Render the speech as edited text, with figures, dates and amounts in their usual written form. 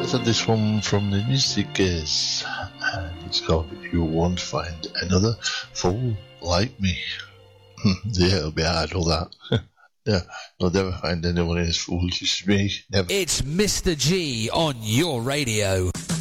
let's have this one from the Mystics, and it's called You Won't Find Another Fool Like Me. Yeah, it'll be hard, all that. Yeah, you'll never find anyone as foolish as me. Never. It's Mr. G on your radio.